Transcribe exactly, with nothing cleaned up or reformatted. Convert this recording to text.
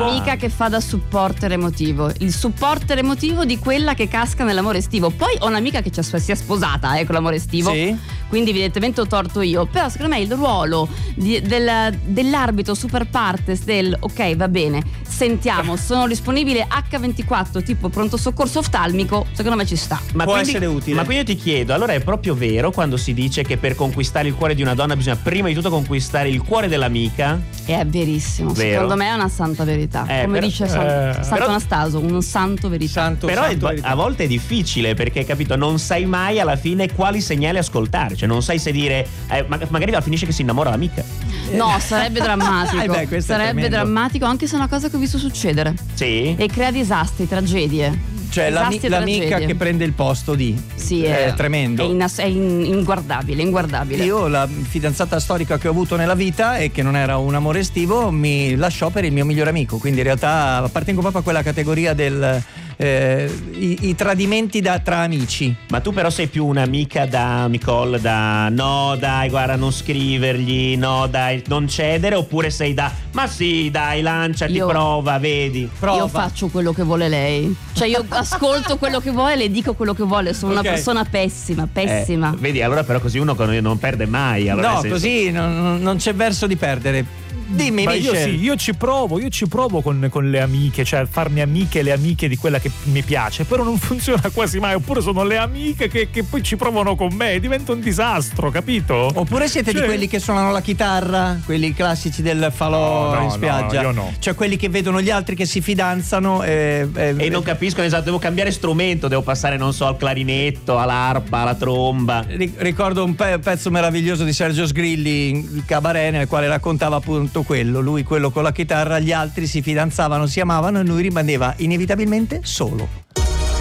l'amica che fa da supporter emotivo, il supporter emotivo di quella che casca nell'amore estivo. Poi ho un'amica che ci si è sposata eh, con l'amore estivo, sì. Quindi evidentemente ho torto io. Però secondo me il ruolo di, del, dell'arbitro super partes del ok, va bene, sentiamo, sono disponibile acca ventiquattro tipo pronto soccorso oftalmico, secondo me ci sta. Ma Può quindi, essere utile. Ma quindi io ti chiedo, allora è proprio vero quando si dice che per conquistare il cuore di una donna bisogna prima di tutto conquistare il cuore dell'amica? È verissimo, Vero. secondo me è una santa verità, Eh, come però- dice San, eh, Santo però- Anastaso, un santo verità. Santo, Però santo è- verità. a volte è difficile perché, capito, non sai mai alla fine quali segnali ascoltare, cioè non sai se dire eh, ma- magari finisce che si innamora l'amica. No, sarebbe drammatico. Eh beh, questo è sarebbe tremendo. drammatico, anche se è una cosa che ho visto succedere. Sì? E crea disastri, tragedie. Cioè l'ami- Disastri e l'amica tragedie. che prende il posto di Sì, è, è tremendo. È, inas- è in- inguardabile, inguardabile. Io la fidanzata storica che ho avuto nella vita e che non era un amore estivo mi lasciò per il mio migliore amico, quindi in realtà appartengo proprio a quella categoria del eh, i, i tradimenti da, tra amici. Ma tu però sei più un'amica da Nicole, da no dai guarda non scrivergli, no dai non cedere, oppure sei da ma sì dai lanciati, Io- prova, vedi. Prova. Io faccio quello che vuole lei. Cioè io ascolto quello che vuole e le dico quello che vuole. Sono Ok. una persona pessima, pessima. Eh, vedi, allora però così uno non perde mai. Allora, No, nel senso- così non, non c'è verso di perdere. Dimmi, Ma io Michel. sì, io ci provo, io ci provo con, con le amiche, cioè farmi amiche le amiche di quella che mi piace, però non funziona quasi mai, oppure sono le amiche che, che poi ci provano con me, diventa un disastro, capito? Oppure siete Cioè- di quelli che suonano la chitarra, quelli classici del falò No, no, in spiaggia? no, io no. Cioè quelli che vedono gli altri che si fidanzano e, e- E non capiscono, esatto, devo cambiare strumento, devo passare, non so, al clarinetto, all'arpa, alla tromba. Ri- Ricordo un pe- pezzo meraviglioso di Sergio Sgrilli in cabaret nel quale raccontava appunto quello, lui quello con la chitarra, gli altri si fidanzavano, si amavano e lui rimaneva inevitabilmente solo.